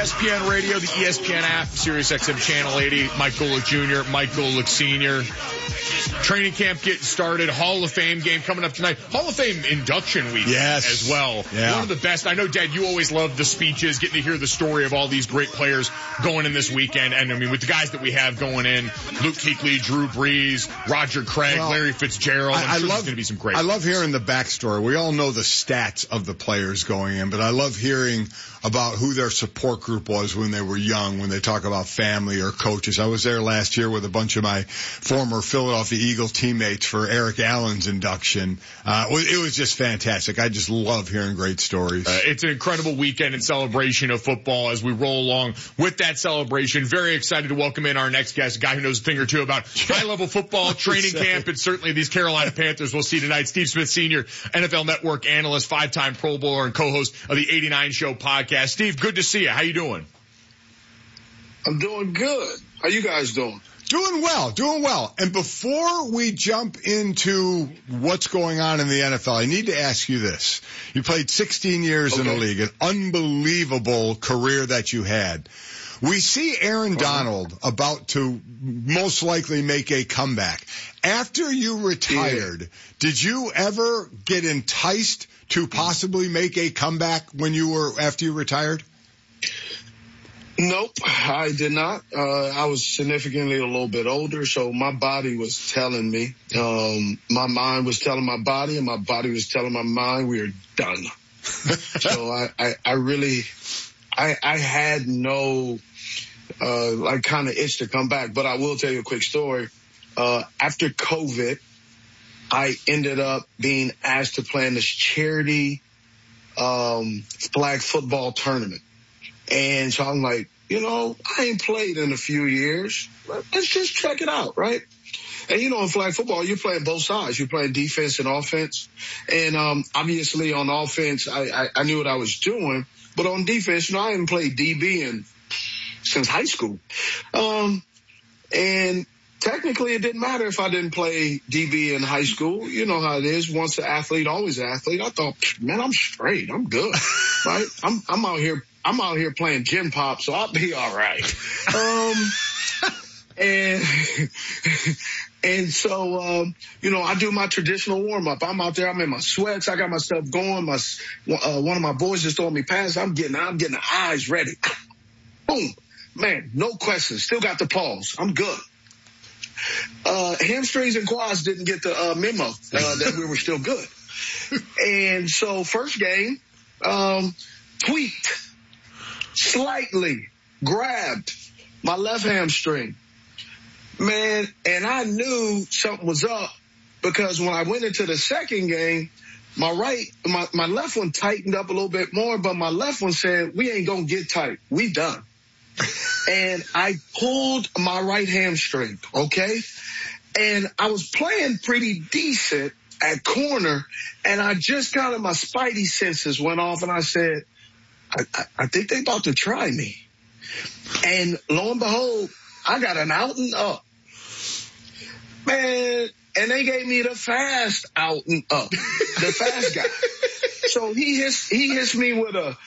ESPN Radio, the ESPN app, SiriusXM Channel 80, Mike Golick Jr., Mike Golick Sr. Training camp getting started. Hall of Fame game coming up tonight. Hall of Fame induction week as well. Yeah. One of the best. I know, Dad, you always love the speeches, getting to hear the story of all these great players going in this weekend. And, I mean, with the guys that we have going in, Luke Kuechly, Drew Brees, Roger Craig, Larry Fitzgerald. I'm sure there's going to be some great I love hearing the backstory. We all know the stats of the players going in, but I love hearing about who their support group was when they were young, when they talk about family or coaches. I was there last year with a bunch of my former Philadelphia Eagle teammates for Eric Allen's induction. It was just fantastic. I just love hearing great stories. It's an incredible weekend in celebration of football as we roll along with that celebration. Very excited to welcome in our next guest, a guy who knows a thing or two about high-level football, training camp, and certainly these Carolina Panthers we'll see tonight. Steve Smith Sr., NFL Network analyst, 5-time Pro Bowler, and co-host of the 89 Show podcast. Steve, good to see you. How you doing? I'm doing good. How you guys doing? Doing well. And before we jump into what's going on in the NFL, I need to ask you this. You played 16 years in the league, an unbelievable career that you had. We see Aaron Donald about to most likely make a comeback. After you retired, did you ever get enticed to possibly make a comeback after you retired? Nope, I did not. I was significantly a little bit older, so my body was telling me. My mind was telling my body, and my body was telling my mind we are done. So I really had no kind of itch to come back. But I will tell you a quick story. After COVID, I ended up being asked to play in this charity flag football tournament. And so I'm like, I ain't played in a few years. Let's just check it out, right? And, in flag football, you're playing both sides. You're playing defense and offense. And obviously on offense, I knew what I was doing. But on defense, I haven't played DB since high school. And technically, it didn't matter if I didn't play DB in high school. You know how it is. Once an athlete, always an athlete. I thought, man, I'm straight. I'm good, right? I'm out here playing gym pop, so I'll be all right. And so, I do my traditional warm up. I'm out there. I'm in my sweats. I got my stuff going. One of my boys just throwing me passes. I'm getting the eyes ready. Boom, man, no questions. Still got the pause. I'm good. Hamstrings and quads didn't get the memo that we were still good. And so first game, tweaked, slightly grabbed my left hamstring. Man, and I knew something was up because when I went into the second game, my left one tightened up a little bit more, but my left one said, we ain't going to get tight. We done. And I pulled my right hamstring, okay? And I was playing pretty decent at corner, and I just kind of, my spidey senses went off, and I said, I think they about to try me. And lo and behold, I got an out and up. Man, and they gave me the fast out and up, the fast guy. So he hits me with a,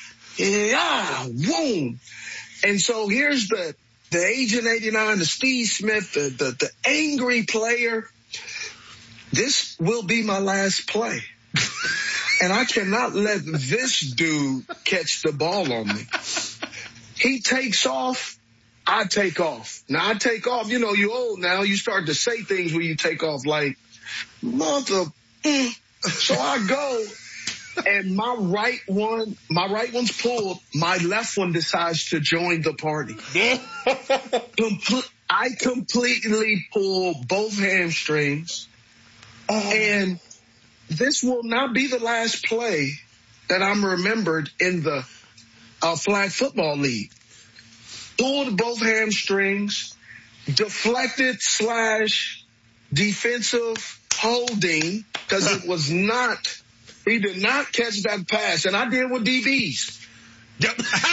boom. And so here's the Agent 89, the Steve Smith, the angry player. This will be my last play. And I cannot let this dude catch the ball on me. He takes off. I take off. Now I take off. You're old now. You start to say things when you take off like, mother. So I go. And my right one's pulled. My left one decides to join the party. I completely pull both hamstrings. And this will not be the last play that I'm remembered in the flag football league. Pulled both hamstrings, deflected / defensive holding, because it was not. He did not catch that pass, and I did with DBs. Yep.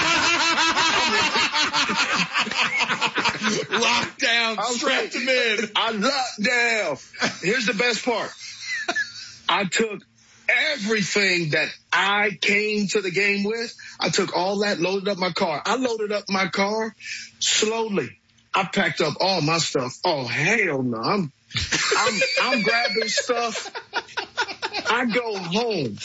Locked down, strapped him in. I locked down. Here's the best part. I took everything that I came to the game with. I took all that, loaded up my car. I loaded up my car slowly. I packed up all my stuff. Oh, hell no. I'm grabbing stuff. I go home.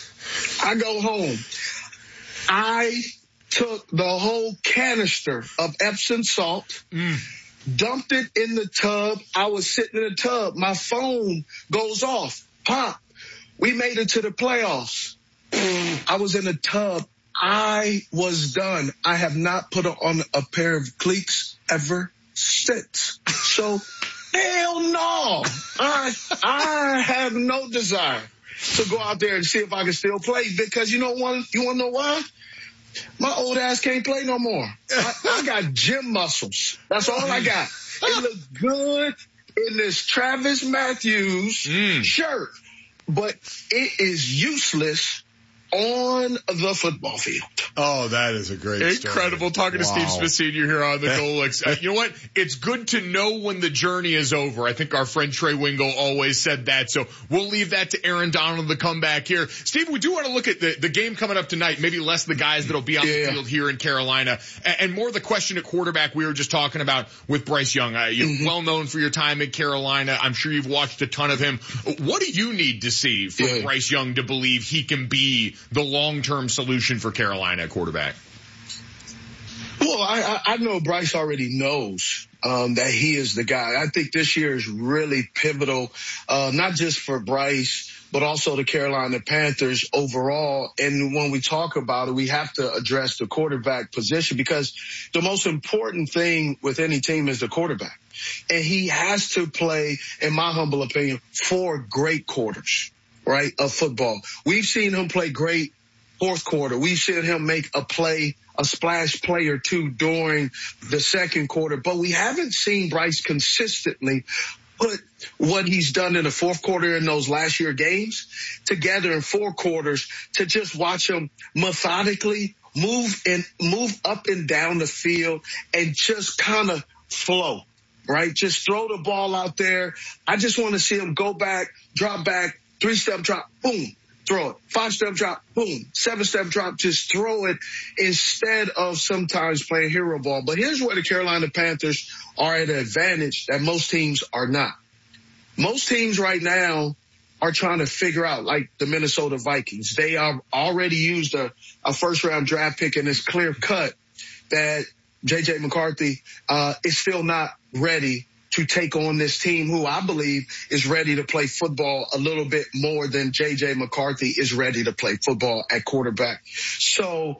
I took the whole canister of Epsom salt, dumped it in the tub. I was sitting in the tub. My phone goes off. Pop. We made it to the playoffs. I was in the tub. I was done. I have not put on a pair of cleats ever since. So, hell no. I have no desire to go out there and see if I can still play, because you want to know why? My old ass can't play no more. I got gym muscles. That's all I got. It looked good in this Travis Matthews shirt, but it is useless on the football field. Oh, that is a great Incredible. story. Talking to Steve Smith Sr. here on the Golix. You know what? It's good to know when the journey is over. I think our friend Trey Wingo always said that. So we'll leave that to Aaron Donald to come back here. Steve, we do want to look at the game coming up tonight, maybe less the guys that'll be on the field here in Carolina, and more the question at quarterback we were just talking about with Bryce Young. You're well known for your time in Carolina. I'm sure you've watched a ton of him. What do you need to see from Bryce Young to believe he can be the long-term solution for Carolina at quarterback? Well, I know Bryce already knows that he is the guy. I think this year is really pivotal, not just for Bryce, but also the Carolina Panthers overall. And when we talk about it, we have to address the quarterback position, because the most important thing with any team is the quarterback. And he has to play, in my humble opinion, 4 great quarters, right, of football. We've seen him play great fourth quarter. We've seen him make a splash play or two during the second quarter, but we haven't seen Bryce consistently put what he's done in the fourth quarter in those last year games together in 4 quarters, to just watch him methodically move up and down the field and just kind of flow, right? Just throw the ball out there. I just want to see him go back, drop back, 3-step drop, boom, throw it. 5-step drop, boom. 7-step drop, just throw it instead of sometimes playing hero ball. But here's where the Carolina Panthers are at an advantage that most teams are not. Most teams right now are trying to figure out, like the Minnesota Vikings. They are already used a first-round draft pick, and it's clear cut that J.J. McCarthy is still not ready to take on this team, who I believe is ready to play football a little bit more than J.J. McCarthy is ready to play football at quarterback. So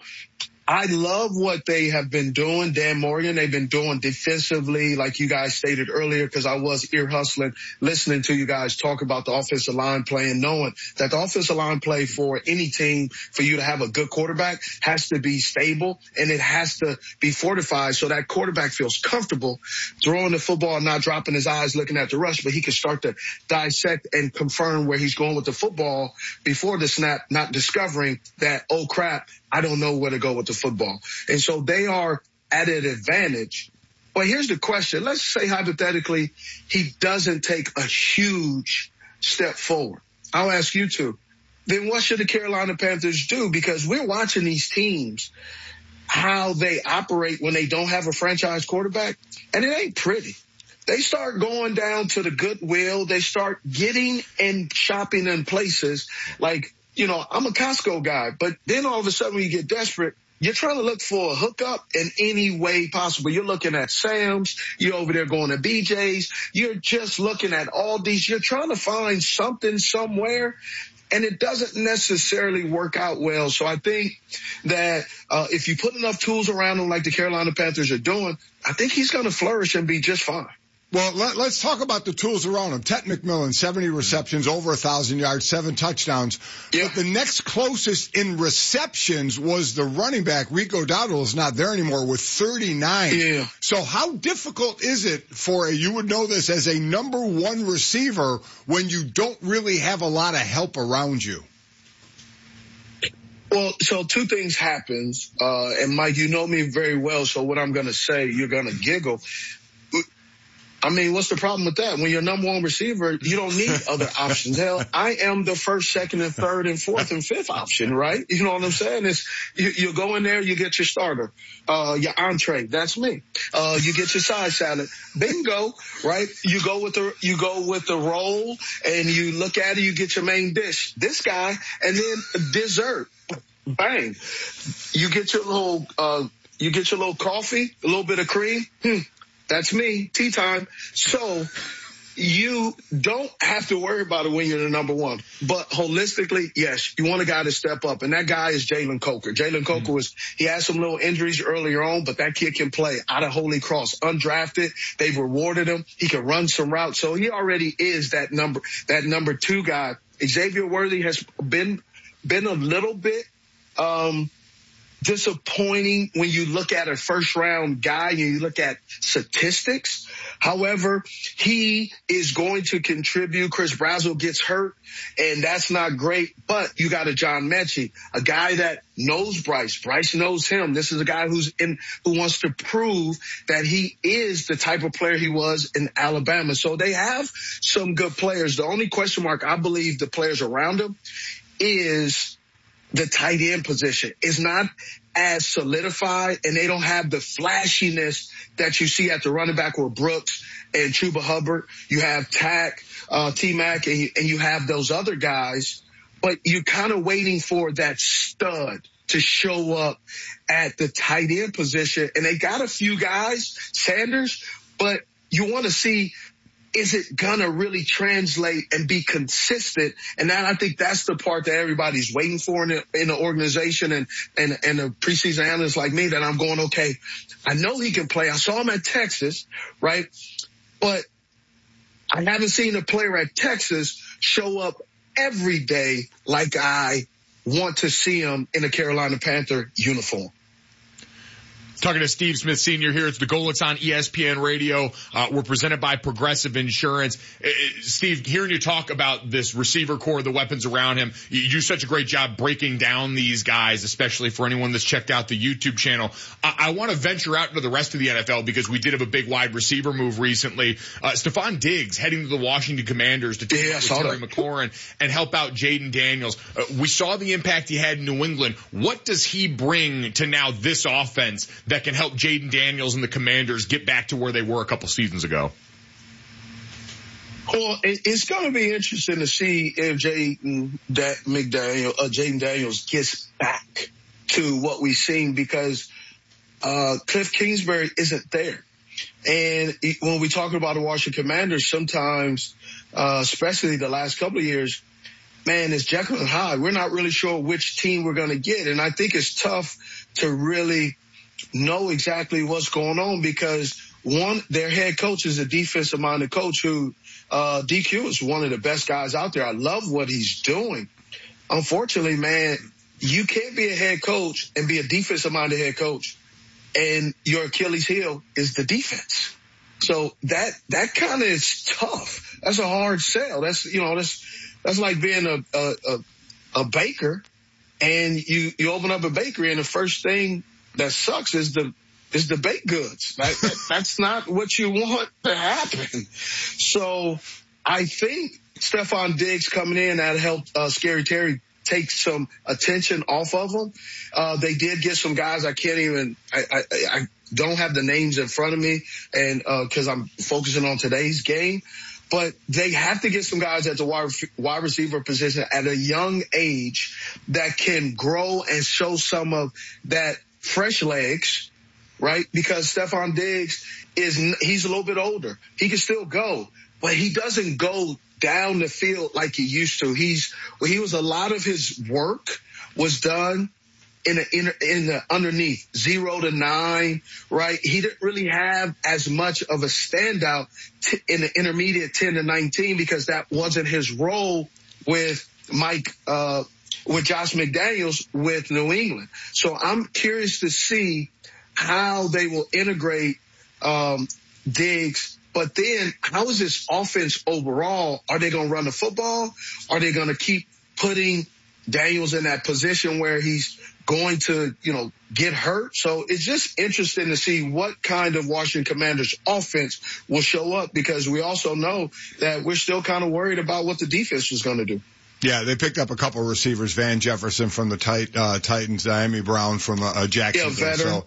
I love what they have been doing. Dan Morgan, they've been doing defensively, like you guys stated earlier, because I was ear hustling, listening to you guys talk about the offensive line play, and knowing that the offensive line play for any team, for you to have a good quarterback, has to be stable, and it has to be fortified so that quarterback feels comfortable throwing the football and not dropping his eyes looking at the rush, but he can start to dissect and confirm where he's going with the football before the snap, not discovering that, oh crap, I don't know where to go with the football. And so they are at an advantage. But here's the question. Let's say hypothetically he doesn't take a huge step forward. I'll ask you to. Then what should the Carolina Panthers do? Because we're watching these teams, how they operate when they don't have a franchise quarterback, and it ain't pretty. They start going down to the goodwill. They start getting and shopping in places like, I'm a Costco guy, but then all of a sudden when you get desperate, you're trying to look for a hookup in any way possible. You're looking at Sam's. You're over there going to BJ's. You're just looking at all these. You're trying to find something somewhere, and it doesn't necessarily work out well. So I think that if you put enough tools around him like the Carolina Panthers are doing, I think he's going to flourish and be just fine. Well, let's talk about the tools around him. Ted McMillan, 70 receptions, over 1,000 yards, 7 touchdowns. Yeah. But the next closest in receptions was the running back. Rico Dowdle is not there anymore with 39. Yeah. So how difficult is it you would know this as a number 1 receiver when you don't really have a lot of help around you? Well, so 2 things happens. And Mike, you know me very well. So what I'm going to say, you're going to giggle. I mean, what's the problem with that? When you're number one receiver, you don't need other options. Hell, I am the first, second, and third, and fourth, and fifth option, right? You know what I'm saying? It's you go in there, you get your starter, your entree. That's me. You get your side salad. Bingo, right? You go with the roll, and you look at it. You get your main dish. This guy, and then dessert. Bang. You get your little coffee, a little bit of cream. That's me. Tea time. So you don't have to worry about it when you're the number one. But holistically, yes, you want a guy to step up. And that guy is Jalen Coker. Jalen Coker he had some little injuries earlier on, but that kid can play out of Holy Cross. Undrafted. They've rewarded him. He can run some routes. So he already is that number two guy. Xavier Worthy has been a little bit, disappointing when you look at a first round guy and you look at statistics. However, he is going to contribute. Chris Brazzell gets hurt, and that's not great. But you got a John Mechie, a guy that knows Bryce. Bryce knows him. This is a guy who wants to prove that he is the type of player he was in Alabama. So they have some good players. The only question mark, I believe, the players around him is the tight end position is not as solidified, and they don't have the flashiness that you see at the running back with Brooks and Chuba Hubbard. You have T-Mac, and you have those other guys, but you're kind of waiting for that stud to show up at the tight end position. And they got a few guys, Sanders, but you want to see, is it gonna really translate and be consistent? And I think that's the part that everybody's waiting for in the organization and the preseason analysts like me, that I'm going, okay, I know he can play. I saw him at Texas, right? But I haven't seen a player at Texas show up every day like I want to see him in a Carolina Panther uniform. Talking to Steve Smith Sr. here. It's the Golics on ESPN Radio. We're presented by Progressive Insurance. Steve, hearing you talk about this receiver core, the weapons around him, you do such a great job breaking down these guys, especially for anyone that's checked out the YouTube channel. I want to venture out into the rest of the NFL because we did have a big wide receiver move recently. Stephon Diggs heading to the Washington Commanders to team up with Terry McLaurin and help out Jaden Daniels. We saw the impact he had in New England. What does he bring to now this offense that can help Jaden Daniels and the Commanders get back to where they were a couple seasons ago? Well, it's going to be interesting to see if Jaden Daniels gets back to what we've seen, because Cliff Kingsbury isn't there. And when we talk about the Washington Commanders, sometimes, especially the last couple of years, man, it's Jekyll and Hyde. We're not really sure which team we're going to get. And I think it's tough to really know exactly what's going on, because their head coach is a defensive minded coach who, DQ is one of the best guys out there. I love what he's doing. Unfortunately, man, you can't be a head coach and be a defensive minded head coach, and your Achilles heel is the defense. So that kind of is tough. That's a hard sell. That's like being a baker, and you open up a bakery, and the first thing that sucks is the baked goods. That's not what you want to happen. So I think Stephon Diggs coming in, that helped Scary Terry take some attention off of him. They did get some guys. I don't have the names in front of me, and because I'm focusing on today's game. But they have to get some guys at the wide receiver position at a young age that can grow and show some of that fresh legs, right? Because Stephon Diggs he's a little bit older. He can still go, but he doesn't go down the field like he used to. A lot of his work was done in the underneath 0 to 9, right? He didn't really have as much of a standout in the intermediate 10 to 19, because that wasn't his role with with Josh McDaniels with New England. So I'm curious to see how they will integrate Diggs. But then how is this offense overall? Are they going to run the football? Are they going to keep putting Daniels in that position where he's going to, get hurt. So it's just interesting to see what kind of Washington Commanders offense will show up, because we also know that we're still kind of worried about what the defense was going to do. Yeah, they picked up a couple of receivers, Van Jefferson from the Titans, Diami Brown from Jacksonville.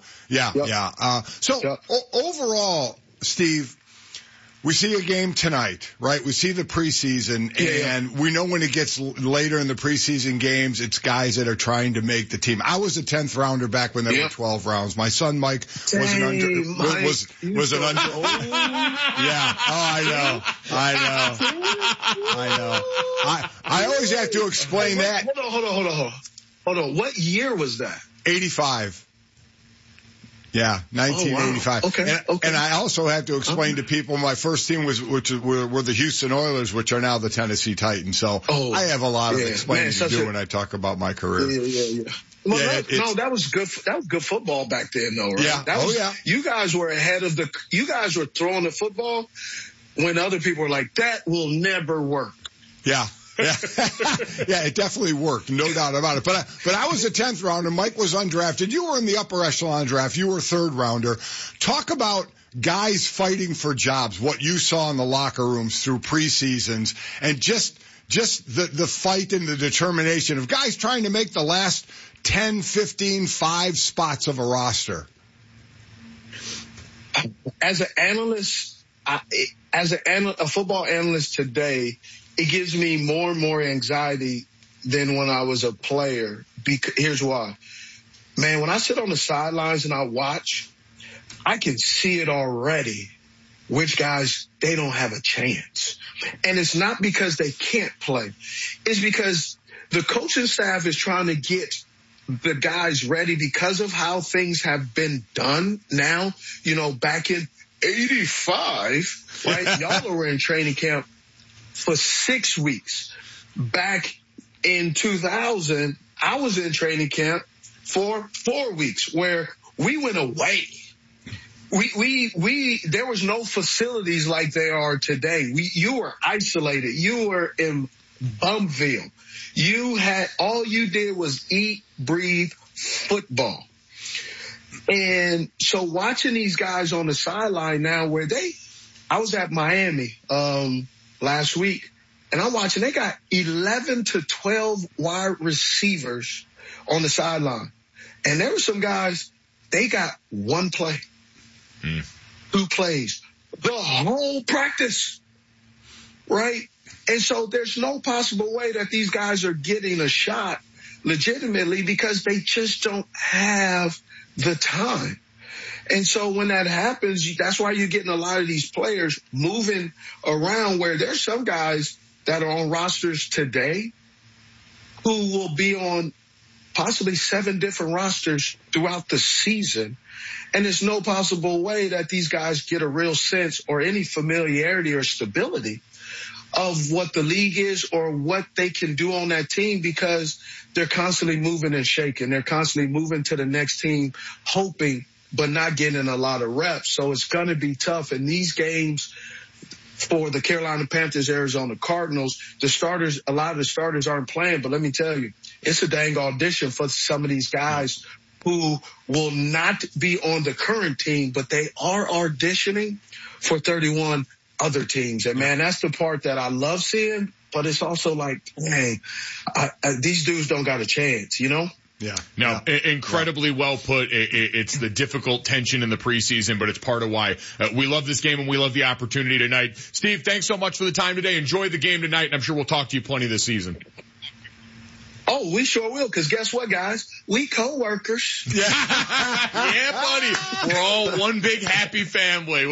Overall, Steve, we see a game tonight, right? We see the preseason, and we know when it gets later in the preseason games, it's guys that are trying to make the team. I was a 10th rounder back when there were 12 rounds. My son Mike was an under. Yeah. Oh, I know. I always have to explain that. Hold on. What year was that? 85. Yeah, 1985. Oh, wow. Okay. And I also have to explain to people my first team were the Houston Oilers, which are now the Tennessee Titans. So I have a lot of explaining to do when I talk about my career. Yeah. Well, that was good. That was good football back then, though, right? Yeah. You guys were ahead of you guys were throwing the football when other people were like, that will never work. Yeah. Yeah, it definitely worked, no doubt about it. But I was a 10th rounder. Mike was undrafted. You were in the upper echelon draft. You were a 3rd rounder. Talk about guys fighting for jobs, what you saw in the locker rooms through preseasons, and just the fight and the determination of guys trying to make the last 10, 15, 5 spots of a roster. As an analyst, a football analyst today, it gives me more and more anxiety than when I was a player. Here's why. Man, when I sit on the sidelines and I watch, I can see it already, which guys, they don't have a chance. And it's not because they can't play. It's because the coaching staff is trying to get the guys ready because of how things have been done now. Back in 85, right? Y'all were in training camp for 6 weeks. Back in 2000, I was in training camp for 4 weeks, where we went away. There was no facilities like they are today. You were isolated. You were in Bumville. All you did was eat, breathe football. And so watching these guys on the sideline now, I was at Miami, last week, and I'm watching, they got 11 to 12 wide receivers on the sideline. And there were some guys, they got 1 play, 2 plays, the whole practice, right? And so there's no possible way that these guys are getting a shot legitimately, because they just don't have the time. And so when that happens, that's why you're getting a lot of these players moving around, where there's some guys that are on rosters today who will be on possibly 7 different rosters throughout the season. And there's no possible way that these guys get a real sense or any familiarity or stability of what the league is or what they can do on that team, because they're constantly moving and shaking. They're constantly moving to the next team, hoping, but not getting a lot of reps. So it's going to be tough. In these games for the Carolina Panthers, Arizona Cardinals, a lot of the starters aren't playing. But let me tell you, it's a dang audition for some of these guys who will not be on the current team, but they are auditioning for 31 other teams. And, man, that's the part that I love seeing. But it's also like, hey, these dudes don't got a chance, Yeah. No, incredibly well put. It's the difficult tension in the preseason, but it's part of why we love this game and we love the opportunity tonight. Steve, thanks so much for the time today. Enjoy the game tonight, and I'm sure we'll talk to you plenty this season. Oh, we sure will, because guess what, guys? We co-workers. Yeah, buddy. We're all one big happy family.